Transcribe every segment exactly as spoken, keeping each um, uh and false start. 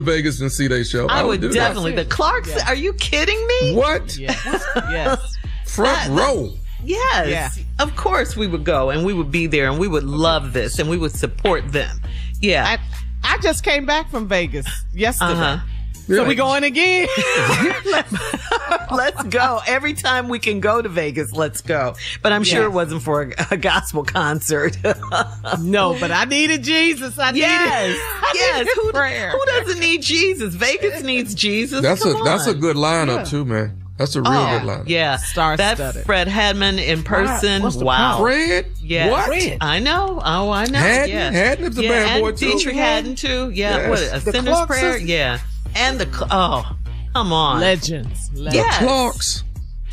Vegas and see their show. I, I would, would definitely. that. The Clarks, yeah. Are you kidding me? What? Yes. yes. Front that, row. Yes. Yeah. Of course we would go and we would be there and we would love this and we would support them. Yeah. I, I just came back from Vegas yesterday. Uh-huh. So yeah. we going again? let's, let's go. Every time we can go to Vegas, let's go. But I'm yes. sure it wasn't for a, a gospel concert. No, but I needed Jesus. I yes. needed I Yes. needed Who, prayer. who doesn't need Jesus? Vegas needs Jesus. That's Come a on. that's a good lineup yeah. too, man. That's a real oh, good lineup. Yeah. Star-studded. That Fred Hammond in person. Wow. Fred? Yeah. What? Fred. I know. Oh, I know. Haddon? Yeah. Haddon's a yeah, bad and boy too. Dietrich Haddon too. Yeah. Yes. What? A the sinner's Clark prayer. sisters. Yeah. And the oh, come on. Legends. Legends. Yes. The Clarks.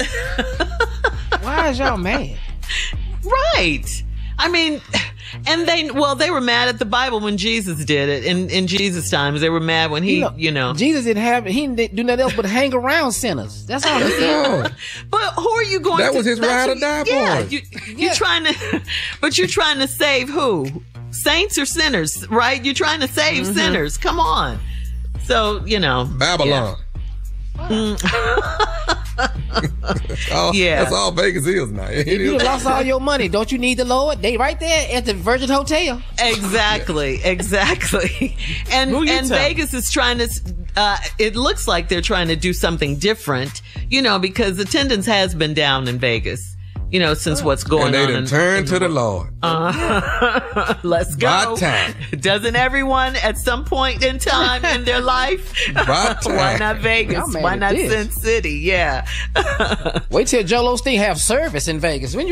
Why is y'all mad? Right. I mean, and they, well, they were mad at the Bible when Jesus did it. In, in Jesus' times, they were mad when he, you know, you know. Jesus didn't have, he didn't do nothing else but hang around sinners. That's all he did. But who are you going that to? That was his ride or die yeah, for. You, you're yeah. trying to, but you're trying to save who? Saints or sinners, right? You're trying to save mm-hmm. sinners. Come on. So, you know. Babylon. Yeah. Mm. that's, all, yeah. that's all Vegas is now. If you lost all your money, don't you need the Lord? They right there at the Virgin Hotel. Exactly, exactly. And and tell? Vegas is trying to, uh, it looks like they're trying to do something different, you know, because attendance has been down in Vegas. You know, since what's going and they on. And they turn to the Lord. Uh, let's go. By time. Doesn't everyone at some point in time in their life? By time. Why not Vegas? Why not this. Sin City? Yeah. Wait till Joel Osteen have service in Vegas. When you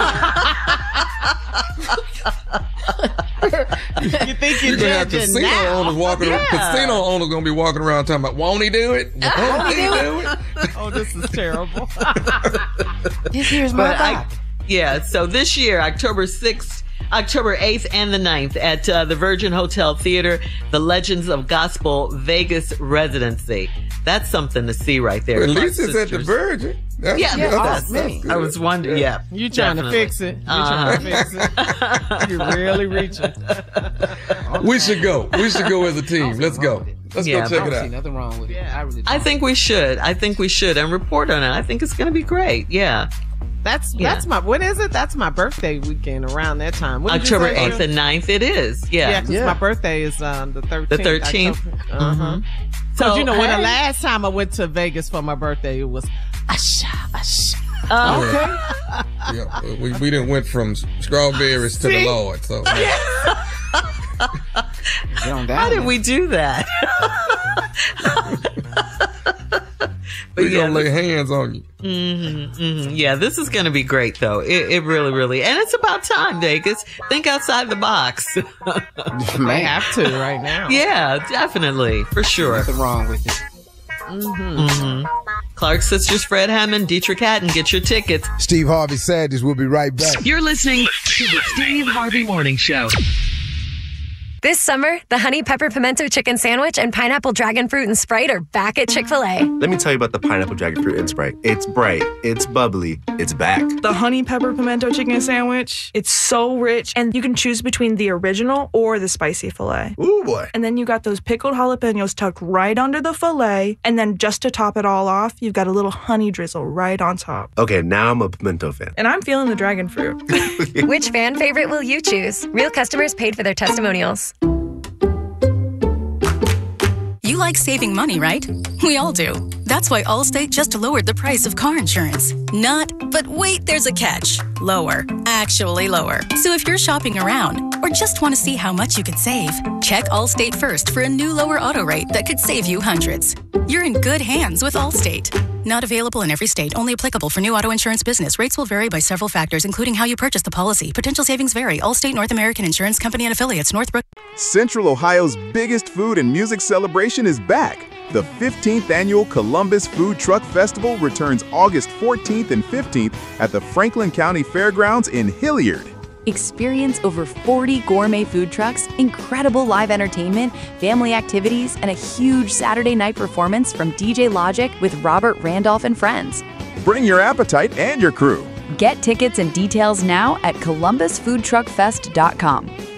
You think you're gonna have casino now. owners walking yeah. around, casino owners gonna be walking around talking about, won't he do it? Won't he do it? Oh, this is terrible. This here's my I, yeah, so this year, October sixth, October eighth and the ninth at uh, the Virgin Hotel Theater, the Legends of Gospel Vegas Residency. That's something to see right there. Well, at least it's at the Virgin. That's, yeah, that's, that's, that's, that's I was wondering. Yeah, you trying definitely. to fix it? You uh-huh. trying to fix it? You're really reaching. We should go. We should go as a team. Let's go. Let's yeah, go check I don't it out. See nothing wrong with it. Yeah. I, really I think we should. I think we should and report on it. I think it's going to be great. Yeah. That's yeah. that's my when is it? That's my birthday weekend around that time. What October eighth and ninth. It is. Yeah. Yeah, because yeah. my birthday is um, the thirteenth. The thirteenth. Uh-huh. So, so you know, hey. when the last time I went to Vegas for my birthday, it was Usher, Usher. Oh. Okay. yeah, we we didn't went from strawberries to the Lord. So. How did we do that? We're yeah, gonna lay hands on you. Mm-hmm, mm-hmm. Yeah, this is gonna be great, though. It, it really, really, and it's about time, Vegas. Think outside the box. May have to right now. Yeah, definitely, for sure. Nothing wrong with it. Mm-hmm. Mm-hmm. Clark Sisters, Fred Hammond, Dietrich Haddon. Get your tickets. Steve Harvey Sanders will be right back. You're listening to the Steve Harvey Morning Show. This summer, the Honey Pepper Pimento Chicken Sandwich and Pineapple Dragon Fruit and Sprite are back at Chick-fil-A. Let me tell you about the Pineapple Dragon Fruit and Sprite. It's bright, it's bubbly, it's back. The Honey Pepper Pimento Chicken Sandwich, it's so rich, and you can choose between the original or the spicy filet. Ooh, boy. And then you got those pickled jalapenos tucked right under the filet, and then just to top it all off, you've got a little honey drizzle right on top. Okay, now I'm a pimento fan. And I'm feeling the dragon fruit. Which fan favorite will you choose? Real customers paid for their testimonials. You like saving money, right? We all do. That's why Allstate just lowered the price of car insurance. Not, but wait, there's a catch. Lower. Actually lower. So if you're shopping around or just want to see how much you could save, check Allstate first for a new lower auto rate that could save you hundreds. You're in good hands with Allstate. Not available in every state. Only applicable for new auto insurance business. Rates will vary by several factors, including how you purchase the policy. Potential savings vary. Allstate North American Insurance Company and Affiliates. Northbrook. Central Ohio's biggest food and music celebration is back. The fifteenth Annual Columbus Food Truck Festival returns August fourteenth and fifteenth at the Franklin County Fairgrounds in Hilliard. Experience over forty gourmet food trucks, incredible live entertainment, family activities, and a huge Saturday night performance from D J Logic with Robert Randolph and friends. Bring your appetite and your crew. Get tickets and details now at columbus food truck fest dot com.